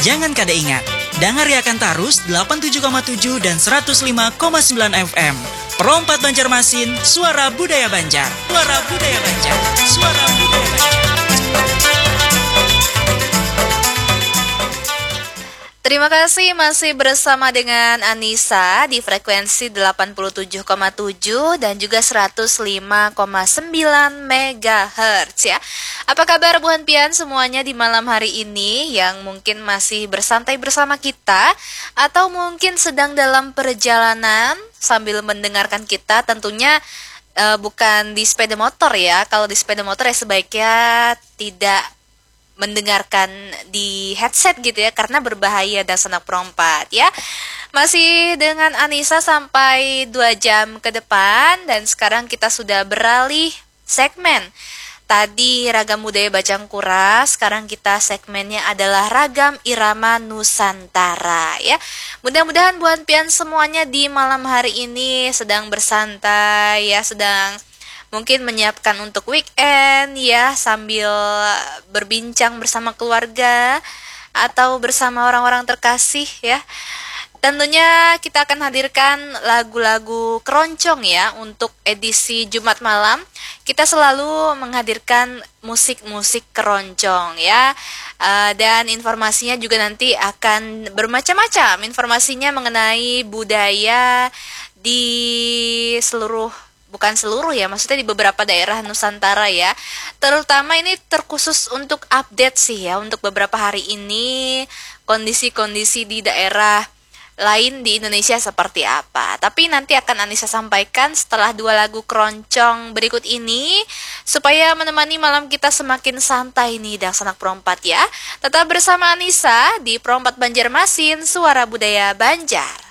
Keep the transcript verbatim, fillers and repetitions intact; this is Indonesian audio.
Jangan kada ingat, dangariakan tarus delapan puluh tujuh koma tujuh dan seratus lima koma sembilan F M. Perompat Banjarmasin, suara budaya Banjar. Suara budaya Banjar. Suara budaya Banjar. Terima kasih masih bersama dengan Anissa di frekuensi delapan puluh tujuh koma tujuh dan juga seratus lima koma sembilan megahertz ya. Apa kabar buan pian semuanya di malam hari ini yang mungkin masih bersantai bersama kita atau mungkin sedang dalam perjalanan sambil mendengarkan kita, tentunya uh, bukan di sepeda motor ya. Kalau di sepeda motor ya sebaiknya tidak mendengarkan di headset gitu ya, karena berbahaya dan sanak perompat ya. Masih dengan Anissa sampai dua jam ke depan, dan sekarang kita sudah beralih segmen. Tadi ragam budaya Bajangkura, sekarang kita segmennya adalah ragam irama Nusantara ya. Mudah-mudahan buan pian semuanya di malam hari ini sedang bersantai ya, sedang mungkin menyiapkan untuk weekend ya, sambil berbincang bersama keluarga atau bersama orang-orang terkasih ya. Tentunya kita akan hadirkan lagu-lagu keroncong ya untuk edisi Jumat malam. Kita selalu menghadirkan musik-musik keroncong ya. Uh, dan informasinya juga nanti akan bermacam-macam. Informasinya mengenai budaya di seluruh, bukan seluruh ya, maksudnya di beberapa daerah Nusantara ya. Terutama ini terkhusus untuk update sih ya, untuk beberapa hari ini kondisi-kondisi di daerah lain di Indonesia seperti apa. Tapi nanti akan Anissa sampaikan setelah dua lagu keroncong berikut ini, supaya menemani malam kita semakin santai nih dan sanak perompat ya. Tetap bersama Anissa di Perompat Banjarmasin, suara budaya Banjar.